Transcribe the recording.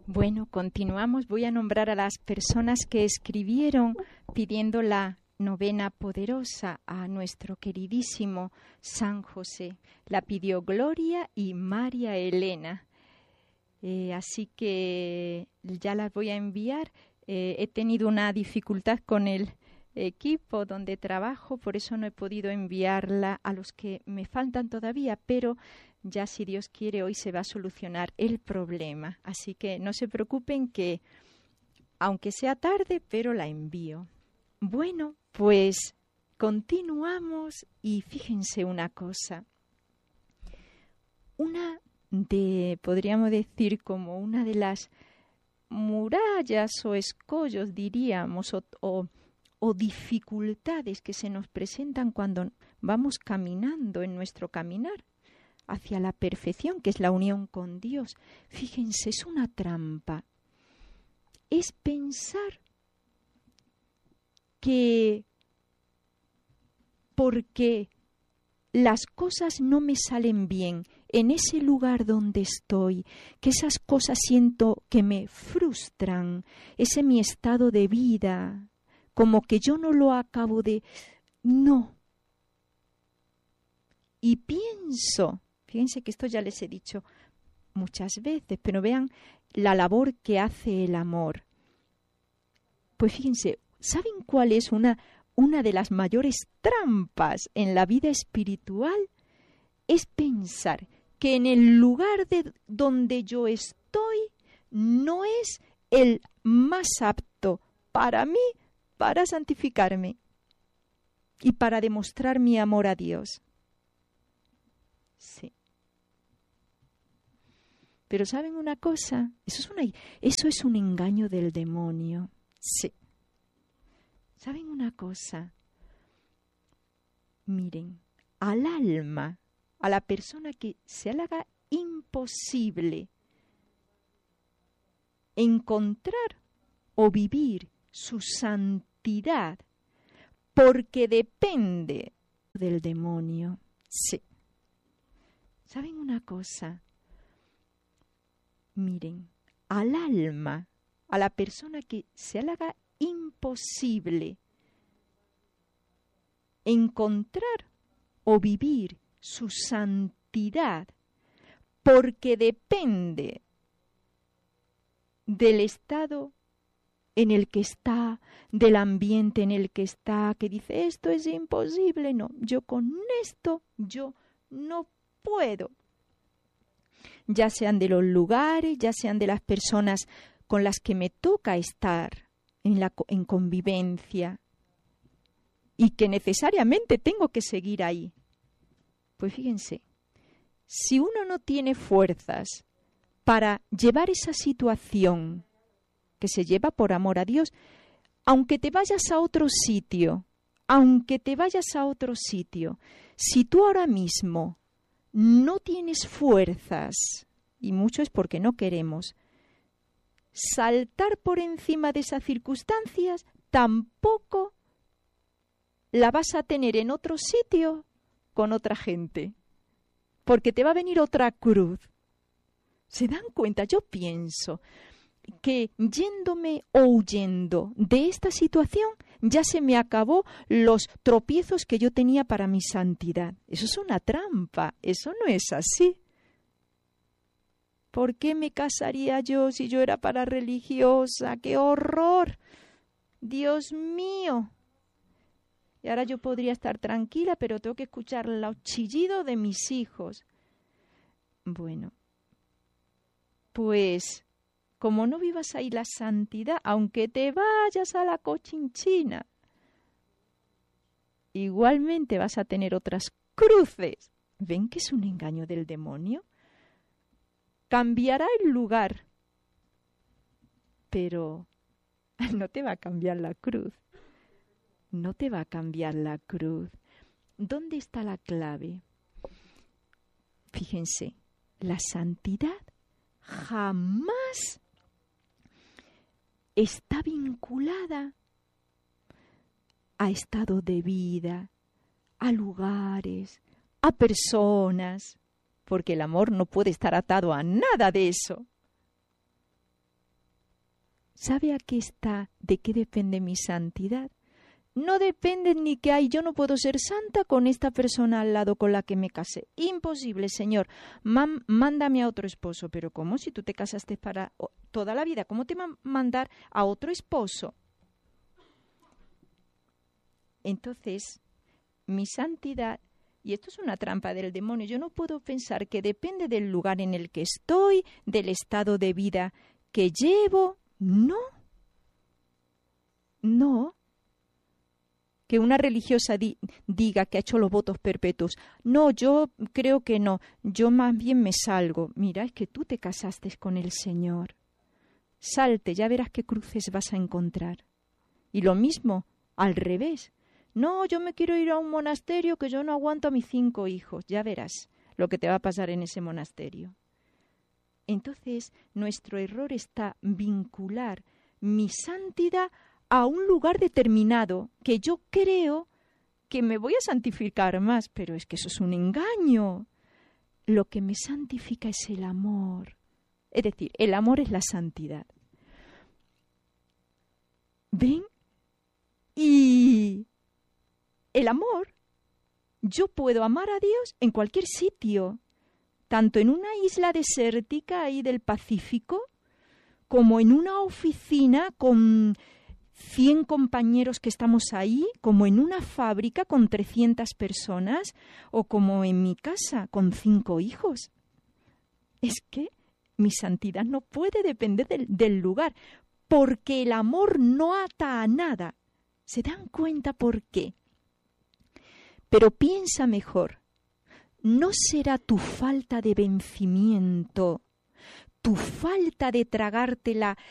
Bueno, continuamos. Voy a nombrar a las personas que escribieron pidiendo la novena poderosa a nuestro queridísimo San José. La pidió Gloria y María Elena. Así que ya las voy a enviar. He tenido una dificultad con el equipo donde trabajo, por eso no he podido enviarla a los que me faltan todavía, pero ya si Dios quiere hoy se va a solucionar el problema. Así que no se preocupen que aunque sea tarde, pero la envío. Bueno, pues continuamos y fíjense una cosa. Podríamos decir como una de las murallas o escollos, diríamos, o dificultades que se nos presentan cuando vamos caminando en nuestro caminar hacia la perfección, que es la unión con Dios. Fíjense, es una trampa. Es pensar que porque las cosas no me salen bien en ese lugar donde estoy, que esas cosas siento que me frustran, ese mi estado de vida, como que yo no lo acabo de... No. Y pienso, fíjense que esto ya les he dicho muchas veces, pero vean la labor que hace el amor. Pues fíjense, ¿saben cuál es una de las mayores trampas en la vida espiritual? Es pensar que en el lugar donde yo estoy no es el más apto para mí para santificarme y para demostrar mi amor a Dios. Sí. Pero ¿saben una cosa? Eso es un engaño del demonio. Sí. ¿Saben una cosa? Miren, al alma, a la persona que se le haga imposible encontrar o vivir su santidad porque depende del demonio. Sí. ¿Saben una cosa? Miren, al alma, a la persona que se le haga imposible encontrar o vivir su santidad porque depende del estado en el que está, del ambiente en el que está, que dice esto es imposible, no, yo con esto yo no puedo. Ya sean de los lugares, ya sean de las personas con las que me toca estar en convivencia y que necesariamente tengo que seguir ahí. Pues fíjense, si uno no tiene fuerzas para llevar esa situación que se lleva por amor a Dios, aunque te vayas a otro sitio, si tú ahora mismo no tienes fuerzas, y mucho es porque no queremos, saltar por encima de esas circunstancias, tampoco la vas a tener en otro sitio con otra gente, porque te va a venir otra cruz. ¿Se dan cuenta? Yo pienso que yéndome o huyendo de esta situación ya se me acabó los tropiezos que yo tenía para mi santidad. Eso es una trampa, eso no es así. ¿Por qué me casaría yo si yo era para religiosa? ¡Qué horror! ¡Dios mío! Y ahora yo podría estar tranquila, pero tengo que escuchar los chillidos de mis hijos. Bueno, pues como no vivas ahí la santidad, aunque te vayas a la Cochinchina, igualmente vas a tener otras cruces. ¿Ven que es un engaño del demonio? Cambiará el lugar, pero no te va a cambiar la cruz. No te va a cambiar la cruz. ¿Dónde está la clave? Fíjense, la santidad jamás está vinculada a estado de vida, a lugares, a personas, porque el amor no puede estar atado a nada de eso. ¿Sabe a qué está? ¿De qué depende mi santidad? No depende ni que yo no puedo ser santa con esta persona al lado con la que me casé. Imposible, Señor. Mándame a otro esposo. Pero ¿cómo? Si tú te casaste para toda la vida, ¿cómo te va a mandar a otro esposo? Entonces, mi santidad, y esto es una trampa del demonio, yo no puedo pensar que depende del lugar en el que estoy, del estado de vida que llevo. No. No. Que una religiosa diga que ha hecho los votos perpetuos. No, yo creo que no. Yo más bien me salgo. Mira, es que tú te casaste con el Señor. Salte, ya verás qué cruces vas a encontrar. Y lo mismo, al revés. No, yo me quiero ir a un monasterio que yo no aguanto a mis 5 hijos. Ya verás lo que te va a pasar en ese monasterio. Entonces, nuestro error está vincular mi santidad a un lugar determinado que yo creo que me voy a santificar más, pero es que eso es un engaño. Lo que me santifica es el amor. Es decir, el amor es la santidad. ¿Ven? Y el amor, yo puedo amar a Dios en cualquier sitio, tanto en una isla desértica ahí del Pacífico, como en una oficina con 100 compañeros que estamos ahí, como en una fábrica con 300 personas, o como en mi casa con 5 hijos. Es que mi santidad no puede depender del lugar, porque el amor no ata a nada. ¿Se dan cuenta por qué? Pero piensa mejor, no será tu falta de vencimiento, tu falta de tragarte